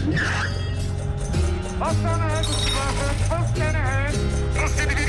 Post on ahead, Mr. Murphy. Post dead ahead. Post in again.